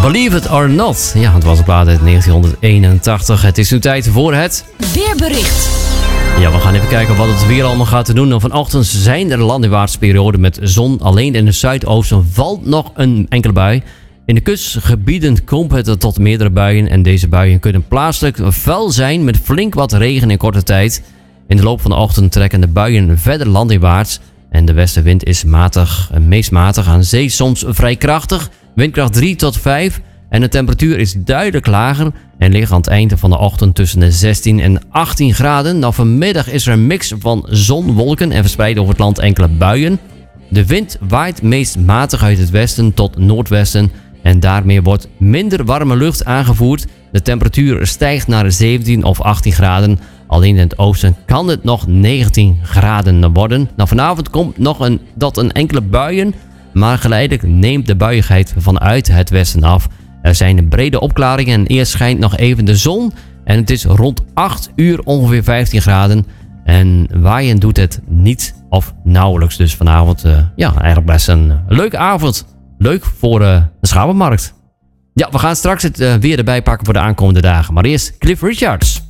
Believe It or Not. Ja, het was een plaat uit 1981. Het is nu tijd voor het weerbericht. Ja, we gaan even kijken wat het weer allemaal gaat doen. Vanochtend zijn er landinwaartse perioden met zon. Alleen in het zuidoosten valt nog een enkele bui. In de kustgebieden komt het tot meerdere buien. En deze buien kunnen plaatselijk fel zijn met flink wat regen in korte tijd. In de loop van de ochtend trekken de buien verder landinwaarts. En de westenwind is matig, meest matig, aan zee soms vrij krachtig. Windkracht 3 tot 5. En de temperatuur is duidelijk lager en ligt aan het einde van de ochtend tussen de 16 en 18 graden. Nou, vanmiddag is er een mix van zon, wolken en verspreid over het land enkele buien. De wind waait meest matig uit het westen tot noordwesten en daarmee wordt minder warme lucht aangevoerd. De temperatuur stijgt naar 17 of 18 graden. Alleen in het oosten kan het nog 19 graden worden. Nou, vanavond komt nog tot een enkele buien, maar geleidelijk neemt de buiigheid vanuit het westen af. Er zijn brede opklaringen en eerst schijnt nog even de zon. En het is rond 8 uur ongeveer 15 graden. En waaien doet het niet of nauwelijks. Dus vanavond eigenlijk best een leuke avond. Leuk voor de schapenmarkt. Ja, we gaan straks het weer erbij pakken voor de aankomende dagen. Maar eerst Cliff Richards.